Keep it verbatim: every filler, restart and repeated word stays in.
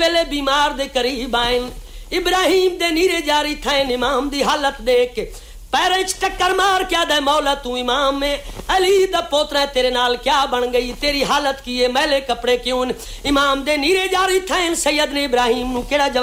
पहले बीमार दे करीब आए इब्राहिम दे नीरे जारी थे इमाम दी हालत देख के पैर च टक्कर मार क्या दे मौला तू इमाम में अली दा पोतरा तेरे नाल क्या बन गई तेरी हालत की है मैले कपड़े क्यों इमाम दे नीरे जारी थे सैयद ने इब्राहिम नु केड़ा